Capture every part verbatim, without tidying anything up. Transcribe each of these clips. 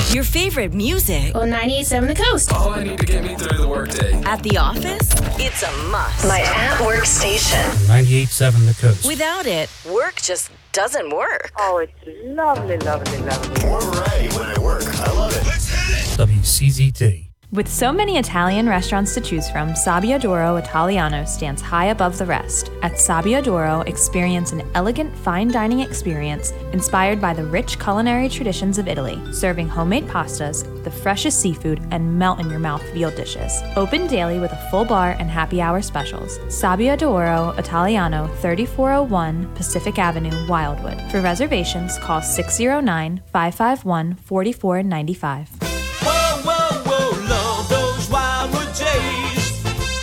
Your favorite music. On ninety-eight point seven The Coast. All I need to get me through the workday. At the office, it's a must. My at-work station. ninety-eight point seven The Coast. Without it, work just doesn't work. Oh, it's lovely, lovely, lovely. More variety when I work. I love it. Let's hit it. W C Z T. With so many Italian restaurants to choose from, Sabia d'Oro Italiano stands high above the rest. At Sabia d'Oro, experience an elegant fine dining experience inspired by the rich culinary traditions of Italy, serving homemade pastas, the freshest seafood, and melt-in-your-mouth veal dishes. Open daily with a full bar and happy hour specials. Sabia d'Oro Italiano, thirty-four oh one Pacific Avenue, Wildwood. For reservations, call six oh nine, five five one, four four nine five. Whoa, whoa, whoa, love those Wildwood Jays.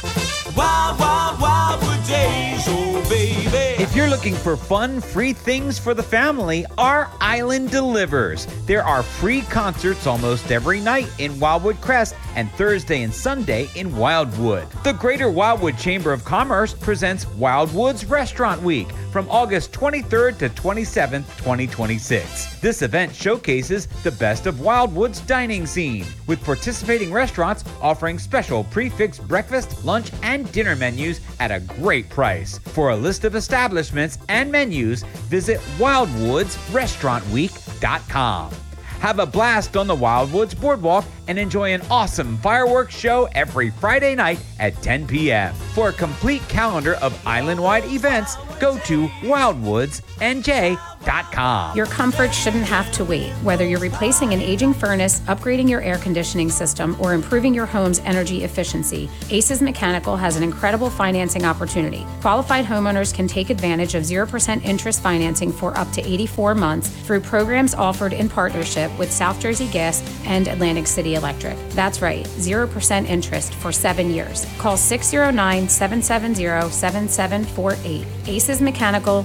Wild, wild, Wildwood Jays, oh baby. If you're looking for fun, free things for the family, our island delivers. There are free concerts almost every night in Wildwood Crest and Thursday and Sunday in Wildwood. The Greater Wildwood Chamber of Commerce presents Wildwood's Restaurant Week from August twenty-third to twenty-seventh, twenty twenty-six. This event showcases the best of Wildwood's dining scene, with participating restaurants offering special prefix breakfast, lunch, and dinner menus at a great price. For a list of establishments and menus, visit wildwoods restaurant week dot com. Have a blast on the Wildwoods Boardwalk and enjoy an awesome fireworks show every Friday night at ten p.m. For a complete calendar of island-wide events, go to wildwoods n j dot com. Your comfort shouldn't have to wait. Whether you're replacing an aging furnace, upgrading your air conditioning system, or improving your home's energy efficiency, Aces Mechanical has an incredible financing opportunity. Qualified homeowners can take advantage of zero percent interest financing for up to eighty-four months through programs offered in partnership with South Jersey Gas and Atlantic City Electric. That's right, zero percent interest for seven years. Call six oh nine, seven seven zero, seven seven four eight. Aces Mechanical,